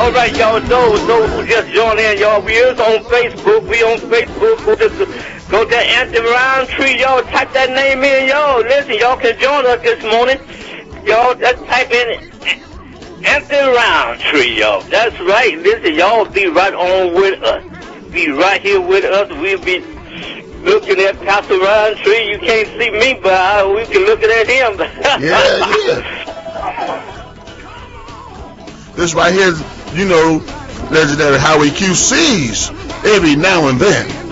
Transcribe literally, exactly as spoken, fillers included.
All right, y'all. Those, those who just joined in, y'all. We is on Facebook. We on Facebook. Go to, go to Anthony Roundtree, y'all. Type that name in, y'all. Listen, y'all can join us this morning. Y'all just type in Anthony Roundtree, y'all. That's right. Listen, y'all be right on with us. Be right here with us. We'll be looking at Pastor Roundtree. You can't see me, but uh, we can look at him. Yeah, yeah. This right here is, you know, legendary Howie Q C's every now and then.